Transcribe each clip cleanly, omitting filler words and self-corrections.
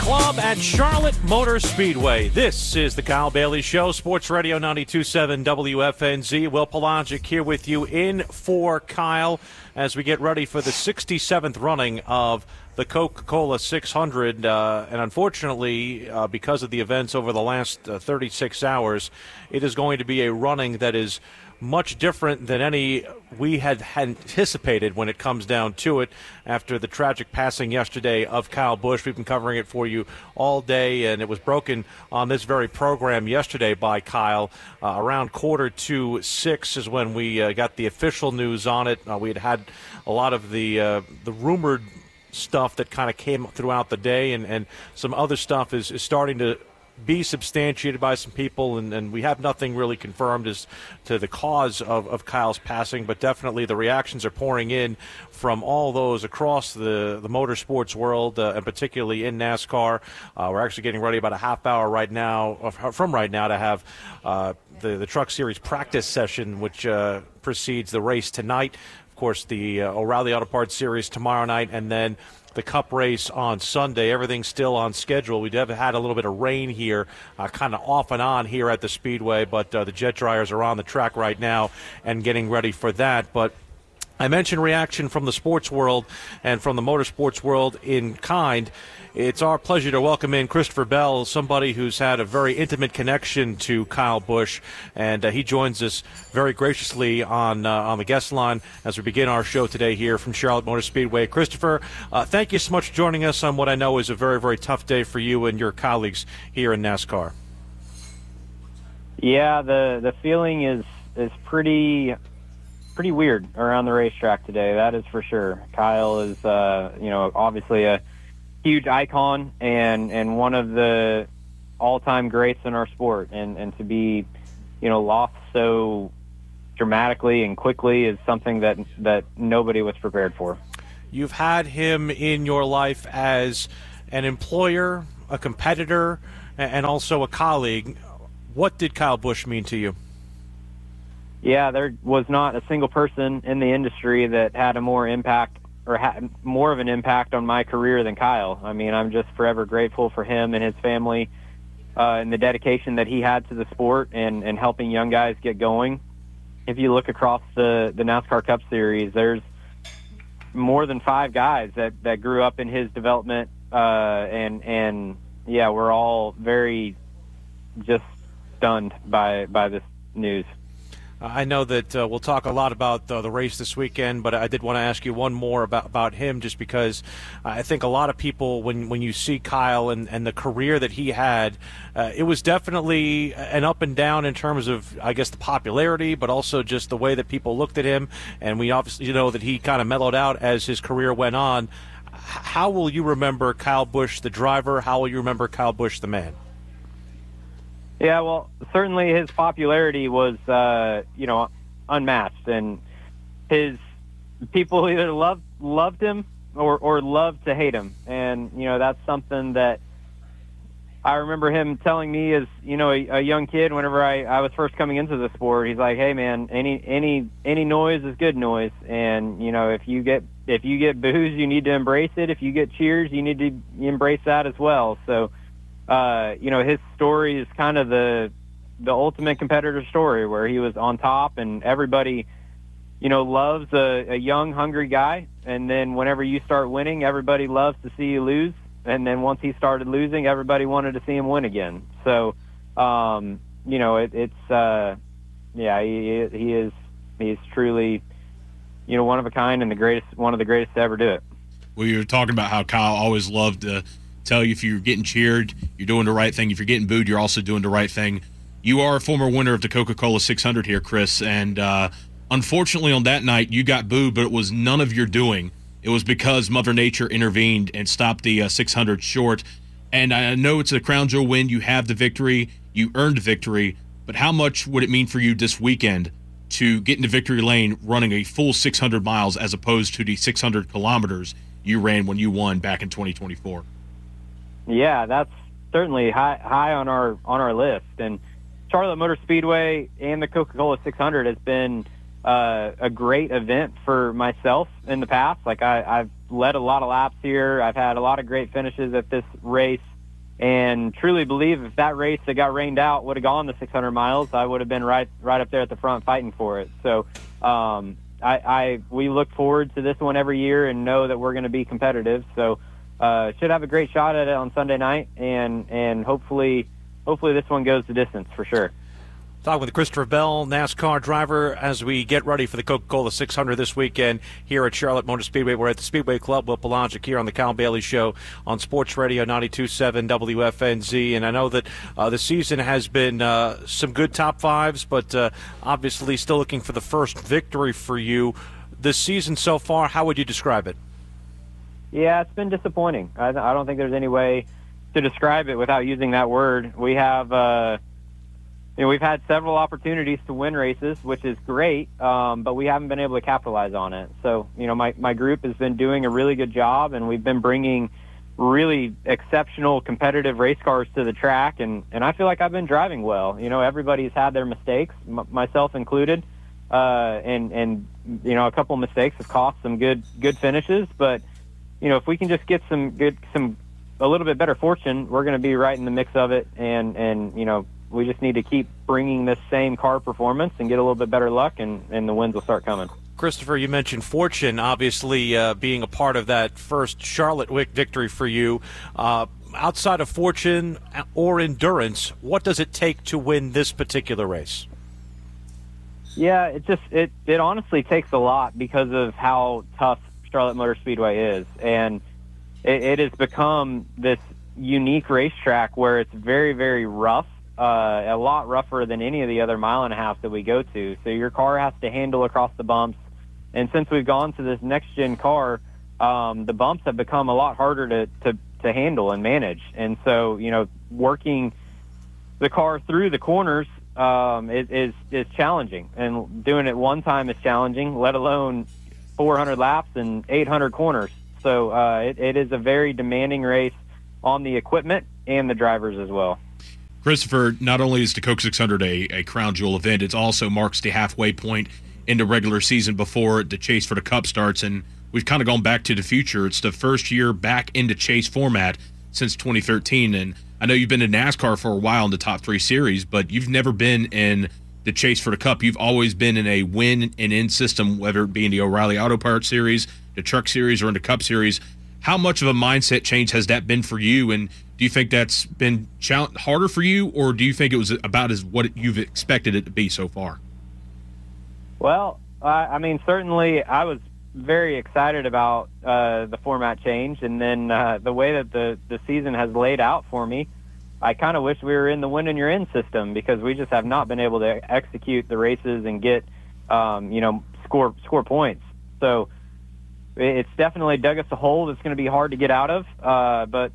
Club at Charlotte Motor Speedway. This is the Kyle Bailey Show, Sports Radio 92.7 WFNZ. Will Pelagic here with you in for Kyle as we get ready for the 67th running of the Coca-Cola 600. And unfortunately, because of the events over the last 36 hours, it is going to be a running that is much different than any we had anticipated when it comes down to it after the tragic passing yesterday of Kyle Busch. We've been covering it for you all day, and it was broken on this very program yesterday by Kyle. Around 5:45 is when we got the official news on it. We had a lot of the rumored stuff that kind of came throughout the day, and some other stuff is starting to be substantiated by some people, and we have nothing really confirmed as to the cause of Kyle's passing, but definitely the reactions are pouring in from all those across the motorsports world, and particularly in NASCAR. We're actually getting ready about a half hour from right now to have the Truck Series practice session, which precedes the race tonight. Of course, the O'Reilly Auto Parts Series tomorrow night, and then the Cup race on Sunday. Everything's still on schedule. We have had a little bit of rain here, kind of off and on here at the Speedway, but the jet dryers are on the track right now and getting ready for that. But I mentioned reaction from the sports world and from the motorsports world in kind. It's our pleasure to welcome in Christopher Bell, somebody who's had a very intimate connection to Kyle Busch, and he joins us very graciously on the guest line as we begin our show today here from Charlotte Motor Speedway. Christopher, thank you so much for joining us on what I know is a very, very tough day for you and your colleagues here in NASCAR. Yeah, the feeling is pretty weird around the racetrack today. That is for sure. Kyle is obviously a huge icon and one of the all-time greats in our sport, and to be lost so dramatically and quickly is something that nobody was prepared for. You've had him in your life as an employer, a competitor, and also a colleague. What did Kyle Busch mean to you? Yeah, there was not a single person in the industry that had a more impact or had more of an impact on my career than Kyle. I mean, I'm just forever grateful for him and his family and the dedication that he had to the sport and helping young guys get going. If you look across the NASCAR Cup Series, there's more than 5 guys that grew up in his development, and we're all very just stunned by this news. I know that we'll talk a lot about the race this weekend, but I did want to ask you one more about him, just because I think a lot of people, when you see Kyle and the career that he had, it was definitely an up and down in terms of, I guess, the popularity, but also just the way that people looked at him. And we obviously know that he kind of mellowed out as his career went on. How will you remember Kyle Busch, the driver? How will you remember Kyle Busch, the man? Yeah, well, certainly his popularity was, unmatched, and his people either loved him or loved to hate him, and that's something that I remember him telling me as a young kid. Whenever I was first coming into the sport, he's like, "Hey, man, any noise is good noise, and if you get boos, you need to embrace it. If you get cheers, you need to embrace that as well." So. His story is kind of the ultimate competitor story, where he was on top and everybody, loves a young, hungry guy. And then whenever you start winning, everybody loves to see you lose. And then once he started losing, everybody wanted to see him win again. So, he's truly, one of a kind and one of the greatest to ever do it. Well, you were talking about how Kyle always loved to tell you if you're getting cheered, you're doing the right thing. If you're getting booed, you're also doing the right thing. You are a former winner of the Coca-Cola 600 here, Chris, and unfortunately on that night you got booed, but it was none of your doing. It was because Mother Nature intervened and stopped the 600 short. And I know it's a Crown Jewel win. You have the victory. You earned the victory. But how much would it mean for you this weekend to get into victory lane running a full 600 miles as opposed to the 600 kilometers you ran when you won back in 2024? Yeah, that's certainly high on our list. And Charlotte Motor Speedway and the Coca-Cola 600 has been a great event for myself in the past. Like I've led a lot of laps here. I've had a lot of great finishes at this race. and truly believe if that race that got rained out would have gone the 600 miles, I would have been right up there at the front fighting for it. So we look forward to this one every year and know that we're going to be competitive. So should have a great shot at it on Sunday night, and hopefully this one goes the distance for sure. Talking with Christopher Bell, NASCAR driver, as we get ready for the Coca-Cola 600 this weekend here at Charlotte Motor Speedway. We're at the Speedway Club with Pelagic here on the Kyle Bailey Show on Sports Radio 92.7 WFNZ. And I know that the season has been some good top fives, but obviously still looking for the first victory for you. This season so far, how would you describe it? Yeah, it's been disappointing. I don't think there's any way to describe it without using that word. We have... we've had several opportunities to win races, which is great, but we haven't been able to capitalize on it. So, my group has been doing a really good job, and we've been bringing really exceptional competitive race cars to the track, and I feel like I've been driving well. Everybody's had their mistakes, myself included, and a couple of mistakes have cost some good finishes. But, if we can just get a little bit better fortune, we're going to be right in the mix of it, and we just need to keep bringing this same car performance and get a little bit better luck, and the wins will start coming. Christopher, you mentioned fortune, obviously being a part of that first Charlotte victory for you. Outside of fortune or endurance, what does it take to win this particular race? Yeah, it honestly takes a lot because of how tough Charlotte Motor Speedway is. And it has become this unique racetrack where it's very, very rough. A lot rougher than any of the other mile and a half that we go to. So your car has to handle across the bumps. And since we've gone to this next-gen car, the bumps have become a lot harder to handle and manage. And so, working the car through the corners is challenging. And doing it one time is challenging, let alone 400 laps and 800 corners. So it is a very demanding race on the equipment and the drivers as well. Christopher, not only is the Coke 600 a crown jewel event, it also marks the halfway point into regular season before the chase for the Cup starts, and we've kind of gone back to the future. It's the first year back into chase format since 2013, and I know you've been in NASCAR for a while in the top 3 series, but you've never been in the chase for the Cup. You've always been in a win and in system, whether it be in the O'Reilly Auto Parts Series, the Truck Series, or in the Cup Series. How much of a mindset change has that been for you, and do you think that's been harder for you, or do you think it was about as what you've expected it to be so far? Well, certainly I was very excited about the format change, and then the way that the season has laid out for me, I kind of wish we were in the win and you're in system, because we just have not been able to execute the races and get, score points. So it's definitely dug us a hole that's going to be hard to get out of. But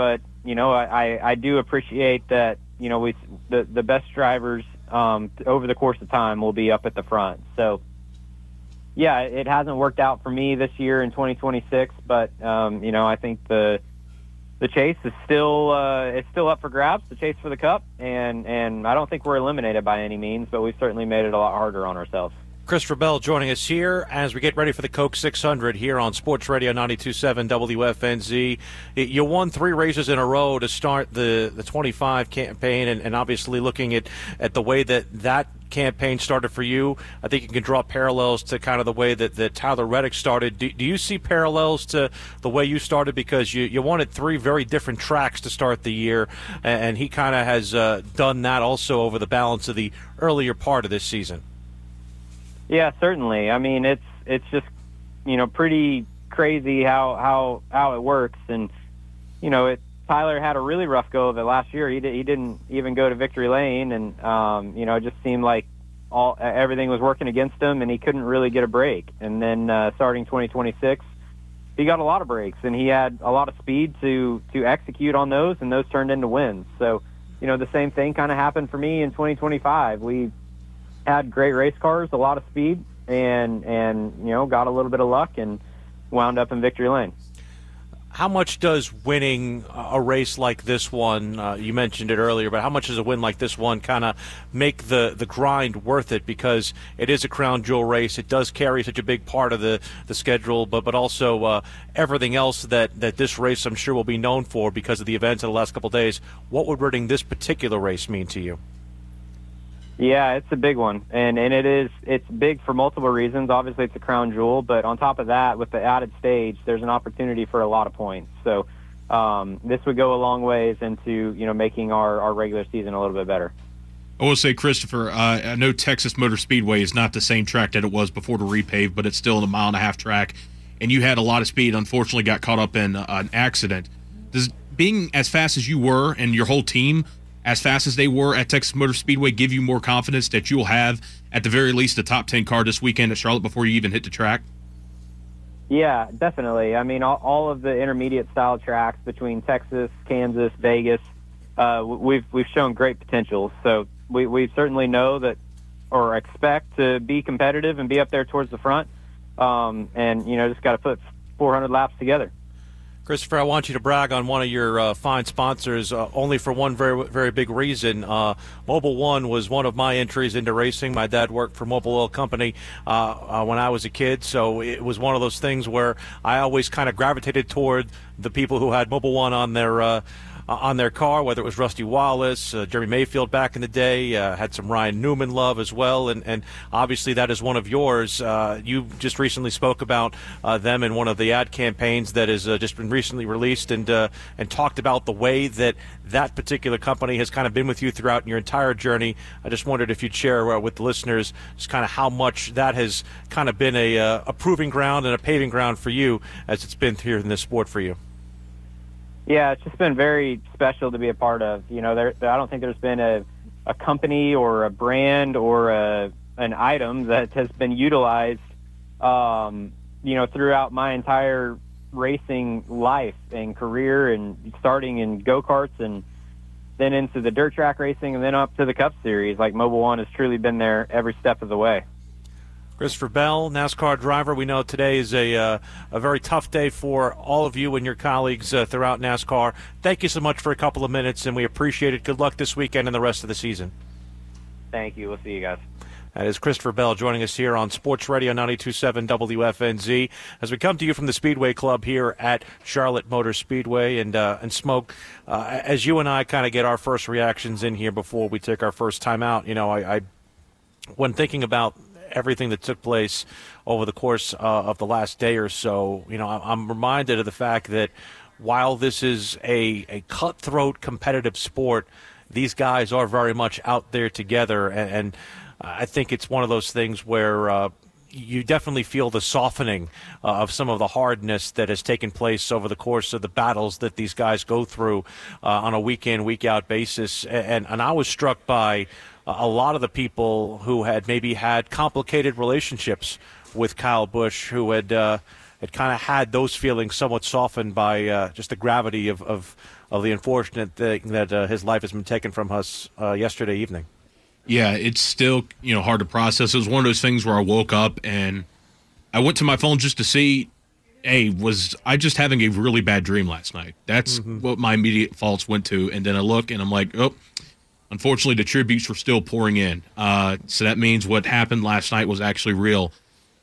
I do appreciate that, the best drivers over the course of time will be up at the front. So, yeah, it hasn't worked out for me this year in 2026, but, I think the chase is still up for grabs, the chase for the Cup, and I don't think we're eliminated by any means, but we've certainly made it a lot harder on ourselves. Christopher Bell joining us here as we get ready for the Coke 600 here on Sports Radio 92.7 WFNZ. You won 3 races in a row to start the 25 campaign, and obviously looking at the way that campaign started for you, I think you can draw parallels to kind of the way that Tyler Reddick started. Do you see parallels to the way you started? Because you wanted 3 very different tracks to start the year, and he kind of has done that also over the balance of the earlier part of this season. Yeah, certainly. I mean, it's just, pretty crazy how it works. And, Tyler had a really rough go of it last year. He didn't even go to victory lane, and, it just seemed like everything was working against him, and he couldn't really get a break. And then starting 2026, he got a lot of breaks, and he had a lot of speed to execute on those, and those turned into wins. So, the same thing kind of happened for me in 2025. We had great race cars, a lot of speed, and got a little bit of luck and wound up in victory lane. how much does winning a race like this one, you mentioned it earlier, but how much does a win like this one kind of make the grind worth it? Because it is a crown jewel race. It does carry such a big part of the schedule, but also everything else that this race, I'm sure, will be known for because of the events of the last couple of days. What would winning this particular race mean to you? Yeah, it's a big one, and it's big for multiple reasons. Obviously, it's a crown jewel, but on top of that, with the added stage, there's an opportunity for a lot of points. So this would go a long ways into making our regular season a little bit better. I will say, Christopher, I know Texas Motor Speedway is not the same track that it was before the repave, but it's still a 1.5 mile track, and you had a lot of speed. Unfortunately, got caught up in an accident. Does being as fast as you were and your whole team as fast as they were at Texas Motor Speedway give you more confidence that you will have, at the very least, a top 10 car this weekend at Charlotte before you even hit the track? Yeah, definitely. I mean, all of the intermediate style tracks between Texas, Kansas, Vegas, we've shown great potential. So we certainly know that, or expect to be competitive and be up there towards the front. And just got to put 400 laps together. Christopher, I want you to brag on one of your fine sponsors, only for one very, very big reason. Mobil 1 was one of my entries into racing. My dad worked for Mobil Oil Company when I was a kid, so it was one of those things where I always kind of gravitated toward the people who had Mobil 1 on their car, whether it was Rusty Wallace, Jeremy Mayfield back in the day, had some Ryan Newman love as well, and obviously that is one of yours. You just recently spoke about them in one of the ad campaigns that has just been recently released, and talked about the way that particular company has kind of been with you throughout your entire journey. I just wondered if you'd share with the listeners just kind of how much that has kind of been a proving ground and a paving ground for you as it's been here in this sport for you. Yeah, it's just been very special to be a part of. I don't think there's been a company or a brand or an item that has been utilized, throughout my entire racing life and career, and starting in go-karts and then into the dirt track racing and then up to the Cup Series. Like, Mobil 1 has truly been there every step of the way. Christopher Bell, NASCAR driver. We know today is a very tough day for all of you and your colleagues throughout NASCAR. Thank you so much for a couple of minutes, and we appreciate it. Good luck this weekend and the rest of the season. Thank you. We'll see you guys. That is Christopher Bell joining us here on Sports Radio 92.7 WFNZ as we come to you from the Speedway Club here at Charlotte Motor Speedway. And Smoke, as you and I kind of get our first reactions in here before we take our first time out, I when thinking about everything that took place over the course of the last day or so, I'm reminded of the fact that while this is a cutthroat competitive sport, these guys are very much out there together, and I think it's one of those things where you definitely feel the softening of some of the hardness that has taken place over the course of the battles that these guys go through on a week-in, week-out basis. And I was struck by a lot of the people who had maybe had complicated relationships with Kyle Busch, who had kind of had those feelings somewhat softened by just the gravity of the unfortunate thing that his life has been taken from us yesterday evening. Yeah, it's still hard to process. It was one of those things where I woke up and I went to my phone just to see, hey, was I just having a really bad dream last night? That's what my immediate thoughts went to. And then I look and I'm like, oh, unfortunately the tributes were still pouring in. So that means what happened last night was actually real.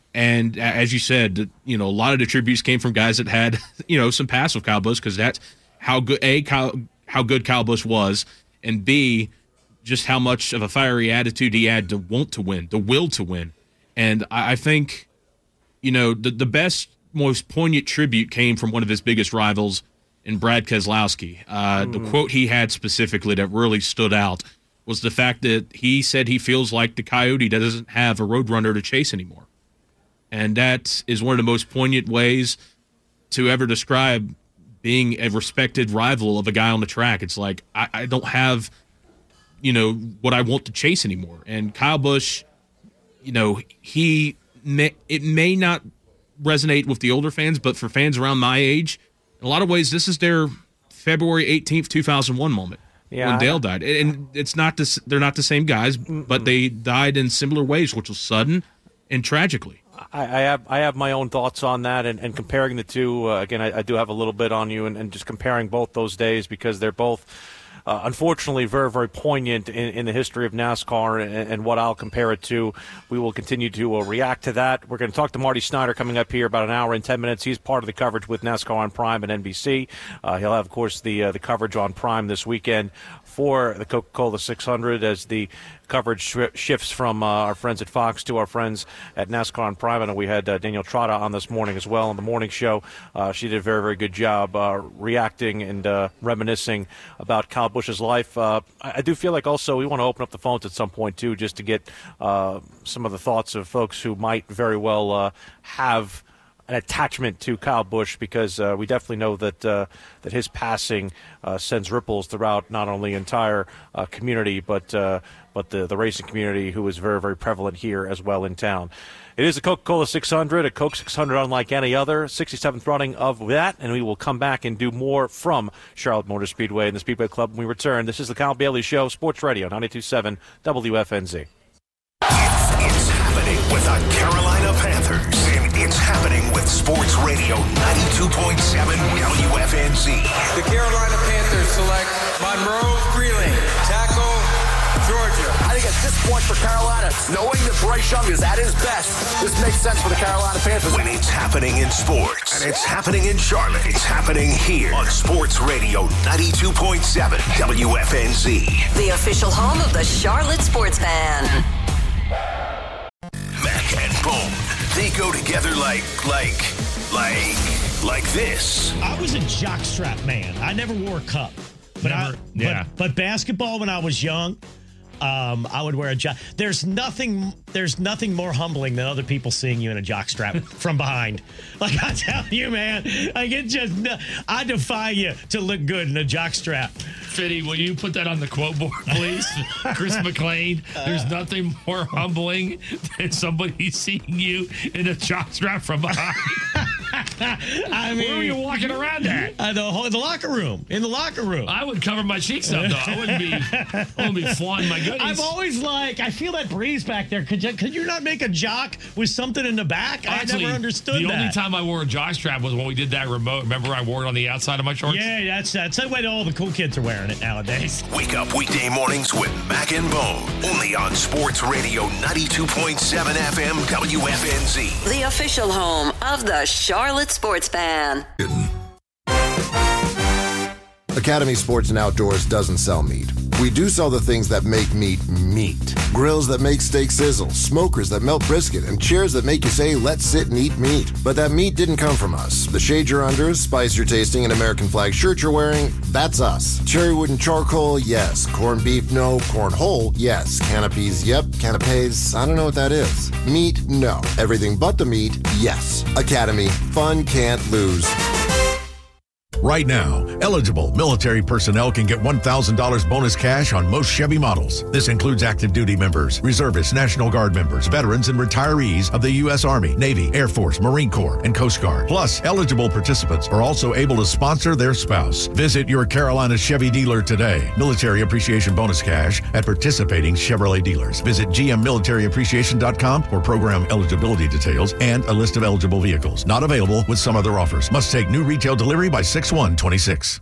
And as you said, a lot of the tributes came from guys that had, some past with Kyle Busch, because that's how good, how good Kyle Busch was, and B, just how much of a fiery attitude he had to want to win, the will to win. And I think, the best, most poignant tribute came from one of his biggest rivals in Brad Keselowski. The quote he had specifically that really stood out was the fact that he said he feels like the Coyote doesn't have a Roadrunner to chase anymore. And that is one of the most poignant ways to ever describe being a respected rival of a guy on the track. It's like, I don't have what I want to chase anymore. And Kyle Busch, it may not resonate with the older fans, but for fans around my age, in a lot of ways, this is their February 18th, 2001 moment when Dale died. And it's not this, they're not the same guys, but they died in similar ways, which was sudden and tragically. I have my own thoughts on that, and comparing the two, again, I do have a little bit on you, and just comparing both those days because they're both, unfortunately, very, very poignant in the history of NASCAR and what I'll compare it to. We will continue to react to that. We're going to talk to Marty Snyder coming up here about an hour and 10 minutes. He's part of the coverage with NASCAR on Prime and NBC. He'll have, of course, the coverage on Prime this weekend for the Coca-Cola 600 as the coverage shifts from our friends at Fox to our friends at NASCAR on Prime. I know we had Danielle Trotta on this morning as well on the morning show. She did a very, very good job reacting and reminiscing about Kyle Busch's life. I do feel like also we want to open up the phones at some point, too, just to get some of the thoughts of folks who might very well have an attachment to Kyle Busch, because we definitely know that his passing sends ripples throughout not only the entire community, but the racing community, who is very, very prevalent here as well in town. It is a Coca-Cola 600, a Coke 600 unlike any other, 67th running of that, and we will come back and do more from Charlotte Motor Speedway and the Speedway Club when we return. This is the Kyle Bailey Show, Sports Radio 92.7 WFNZ. It's happening with the Carolina Panthers, and it's happening with Sports Radio 92.7 WFNZ. The Carolina Panthers select Monroe Freeling, tackle, Georgia. I think at this point for Carolina, knowing that Bryce Young is at his best, this makes sense for the Carolina Panthers. When it's happening in sports, and it's happening in Charlotte, it's happening here on Sports Radio 92.7 WFNZ. The official home of the Charlotte Sports Fan. Mac and Bone, they go together like this. I was a jockstrap man. I never wore a cup. But basketball when I was young, I would wear a jock. There's nothing more humbling than other people seeing you in a jockstrap from behind. Like, I tell you, man, I defy you to look good in a jockstrap. Fitty, will you put that on the quote board, please? Chris McLean, there's nothing more humbling than somebody seeing you in a jockstrap from behind. I mean, where are you walking around at? In the locker room. In the locker room. I would cover my cheeks up, though. I wouldn't be flaunting my goodies. I'm always like, I feel that breeze back there. Could you not make a jock with something in the back? Actually, I never understood that. The only time I wore a jockstrap was when we did that remote. Remember, I wore it on the outside of my shorts? Yeah, that's the way all the cool kids are wearing it nowadays. Wake up weekday mornings with Mac and Bone, only on Sports Radio 92.7 FM WFNZ. The official home of the Charlotte Sports Fan. Academy Sports and Outdoors doesn't sell meat. We do sell the things that make meat meat. Grills that make steak sizzle, smokers that melt brisket, and chairs that make you say, let's sit and eat meat. But that meat didn't come from us. The shade you're under, spice you're tasting, and American flag shirt you're wearing, that's us. Cherry wood and charcoal, yes. Corned beef, no. Cornhole, yes. Canopies, yep. Canapes, I don't know what that is. Meat, no. Everything but the meat, yes. Academy, fun can't lose. Right now, eligible military personnel can get $1,000 bonus cash on most Chevy models. This includes active duty members, reservists, National Guard members, veterans, and retirees of the U.S. Army, Navy, Air Force, Marine Corps, and Coast Guard. Plus, eligible participants are also able to sponsor their spouse. Visit your Carolina Chevy dealer today. Military Appreciation Bonus Cash at participating Chevrolet dealers. Visit gmmilitaryappreciation.com for program eligibility details and a list of eligible vehicles. Not available with some other offers. Must take new retail delivery by 6/1/26.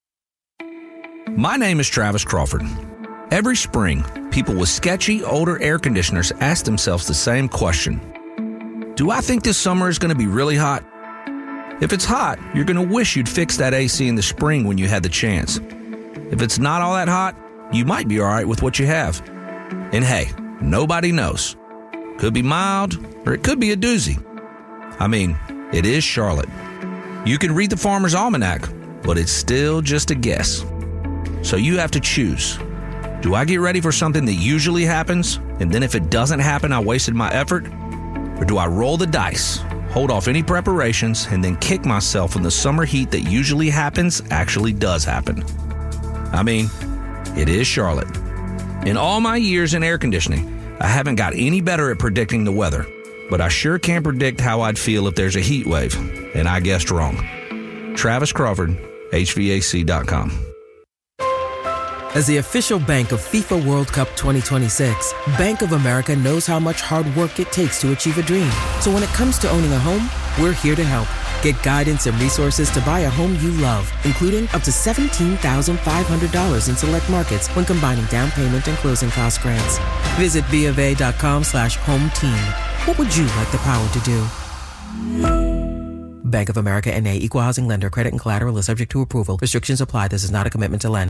My name is Travis Crawford. Every spring, people with sketchy, older air conditioners ask themselves the same question. Do I think this summer is going to be really hot? If it's hot, you're going to wish you'd fix that AC in the spring when you had the chance. If it's not all that hot, you might be all right with what you have. And hey, nobody knows. Could be mild, or it could be a doozy. I mean, it is Charlotte. You can read the Farmer's Almanac, but it's still just a guess. So you have to choose. Do I get ready for something that usually happens, and then if it doesn't happen, I wasted my effort? Or do I roll the dice, hold off any preparations, and then kick myself when the summer heat that usually happens actually does happen? I mean, it is Charlotte. In all my years in air conditioning, I haven't got any better at predicting the weather, but I sure can predict how I'd feel if there's a heat wave, and I guessed wrong. Travis Crawford, HVAC.com. As the official bank of FIFA World Cup 2026, Bank of America knows how much hard work it takes to achieve a dream. So when it comes to owning a home, we're here to help. Get guidance and resources to buy a home you love, including up to $17,500 in select markets when combining down payment and closing cost grants. Visit BofA.com/home team. What would you like the power to do? Bank of America N.A. Equal Housing Lender. Credit and collateral is subject to approval. Restrictions apply. This is not a commitment to lend.